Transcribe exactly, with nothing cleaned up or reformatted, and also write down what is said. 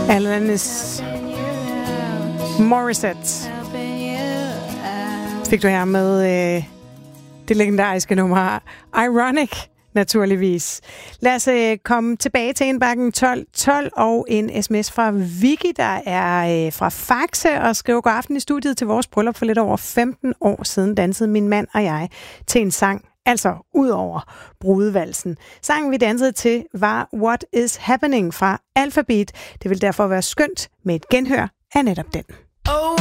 Alanis Morissette fik du her med øh, det legendariske nummer Ironic, naturligvis. Lad os øh, komme tilbage til indbakken tolv tolv og en sms fra Vicky, der er øh, fra Faxe og skriver: god aften i studiet. Til vores bryllup for lidt over femten år siden dansede min mand og jeg til en sang, altså ud over brudevalsen. Sangen vi dansede til var What Is Happening fra Alphabet. Det vil derfor være skønt med et genhør af netop den. Oh,